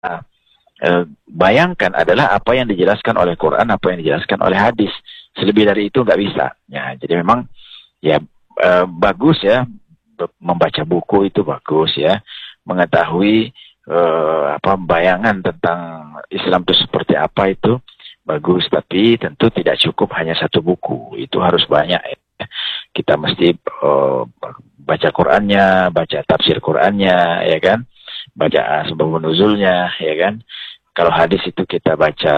bayangkan adalah apa yang dijelaskan oleh Quran, apa yang dijelaskan oleh hadis. Selebih dari itu nggak bisa. Ya, jadi memang ya bagus ya membaca buku itu bagus ya, mengetahui bayangan tentang Islam itu seperti apa itu bagus, tapi tentu tidak cukup hanya satu buku, itu harus banyak ya. Kita mesti baca Qurannya, baca tafsir Qurannya, ya kan, baca sebab nuzulnya, ya kan. Kalau hadis itu kita baca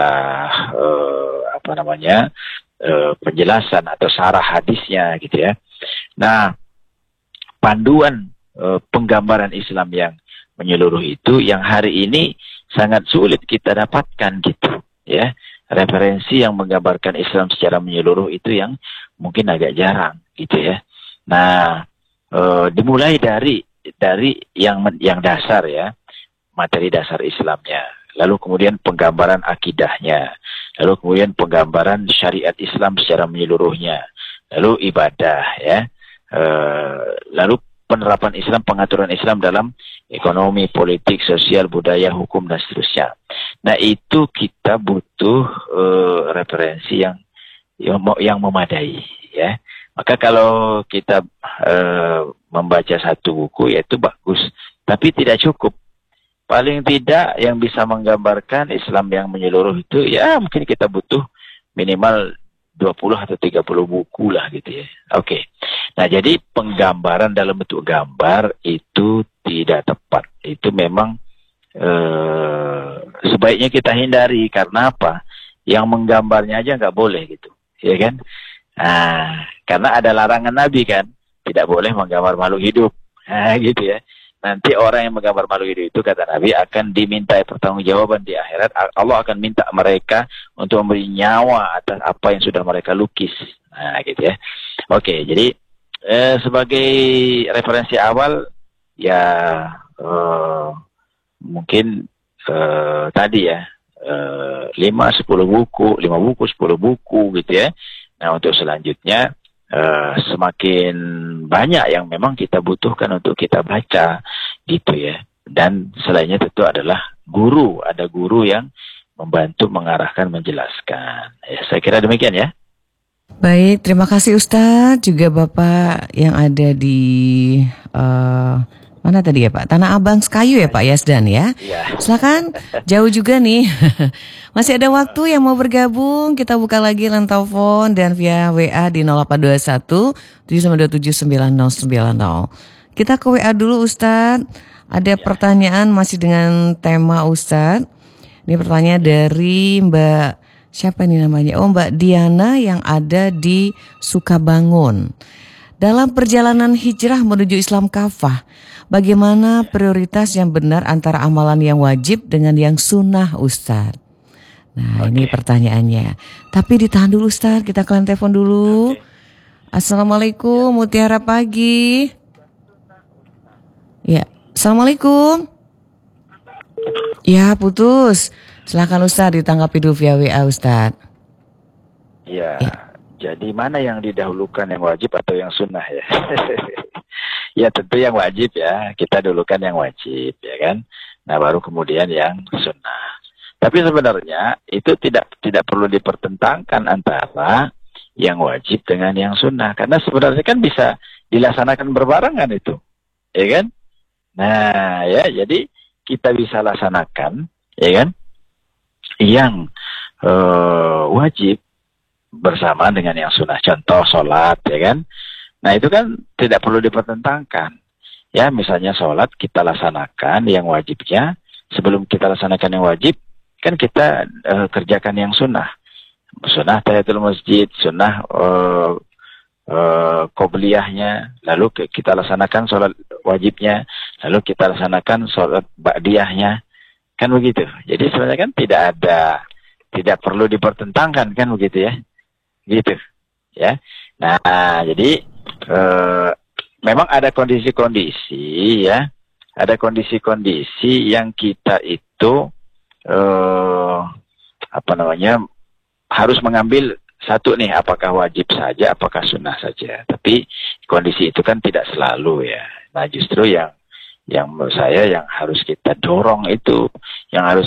penjelasan atau syarah hadisnya gitu ya. Nah, panduan penggambaran Islam yang menyeluruh itu yang hari ini sangat sulit kita dapatkan gitu ya. Referensi yang menggambarkan Islam secara menyeluruh itu yang mungkin agak jarang gitu ya. Nah, dimulai dari yang dasar ya, materi dasar Islamnya, lalu kemudian penggambaran akidahnya, lalu kemudian penggambaran syariat Islam secara menyeluruhnya, lalu ibadah ya, lalu penerapan Islam, pengaturan Islam dalam ekonomi, politik, sosial, budaya, hukum, dan seterusnya. Nah, itu kita butuh referensi yang memadai ya. Maka kalau kita membaca satu buku, ya itu bagus, tapi tidak cukup. Paling tidak yang bisa menggambarkan Islam yang menyeluruh itu, ya mungkin kita butuh minimal 20 atau 30 buku lah gitu ya. Oke. Nah, jadi penggambaran dalam bentuk gambar itu tidak tepat. Itu memang sebaiknya kita hindari. Karena apa? Yang menggambarnya aja nggak boleh gitu. Ya kan? Nah, karena ada larangan Nabi kan. Tidak boleh menggambar makhluk hidup. Nah, gitu ya. Nanti orang yang menggambar makhluk hidup itu, kata Nabi, akan dimintai pertanggungjawaban di akhirat. Allah akan minta mereka untuk memberi nyawa atas apa yang sudah mereka lukis. Nah, gitu ya. Oke, jadi sebagai referensi awal, ya mungkin tadi ya, 5 buku, 10 buku gitu ya. Nah, untuk selanjutnya, semakin banyak yang memang kita butuhkan untuk kita baca gitu ya. Dan selainnya tentu adalah guru, ada guru yang membantu mengarahkan, menjelaskan ya. Saya kira demikian ya. Baik, terima kasih Ustadz, juga Bapak yang ada di mana tadi ya Pak? Tanah Abang Sekayu ya Pak Yazdan ya? Iya. Silakan, jauh juga nih. Masih ada waktu yang mau bergabung, kita buka lagi line telepon dan via WA di 0821 727 9090. Kita ke WA dulu Ustadz. Ada pertanyaan masih dengan tema Ustadz. Ini pertanyaan dari Mbak, siapa ini namanya? Oh, Mbak Diana yang ada di Sukabangun. Dalam perjalanan hijrah menuju Islam kafah, bagaimana prioritas yang benar antara amalan yang wajib dengan yang sunnah, Ustadz? Nah, ini pertanyaannya. Tapi ditahan dulu, Ustadz. Kita ke telepon dulu. Assalamualaikum, Mutiara pagi. Ya, Assalamualaikum. Ya, putus. Silakan Ustadz ditanggapi dulu via WA, Ustadz. Ya. Jadi mana yang didahulukan, yang wajib atau yang sunnah ya? Ya tentu yang wajib ya, kita dahulukan yang wajib ya kan. Nah baru kemudian yang sunnah. Tapi sebenarnya itu tidak perlu dipertentangkan antara yang wajib dengan yang sunnah. Karena sebenarnya kan bisa dilaksanakan berbarengan itu, ya kan? Nah ya, jadi kita bisa laksanakan, ya kan? Yang wajib bersama dengan yang sunnah. Contoh sholat, ya kan? Nah itu kan tidak perlu dipertentangkan. Ya misalnya sholat kita laksanakan yang wajibnya, sebelum kita laksanakan yang wajib, kan kita kerjakan yang sunnah. Sunnah tahiyatul masjid, sunnah qobliyahnya, lalu kita laksanakan sholat wajibnya, lalu kita laksanakan sholat ba'diyahnya. Kan begitu. Jadi sebenarnya kan tidak perlu dipertentangkan, kan begitu ya. Gitu ya. Nah jadi memang ada kondisi-kondisi ya, ada kondisi-kondisi yang kita itu harus mengambil satu nih, apakah wajib saja, apakah sunnah saja. Tapi kondisi itu kan tidak selalu ya. Nah justru yang yang menurut saya yang harus kita dorong itu, yang harus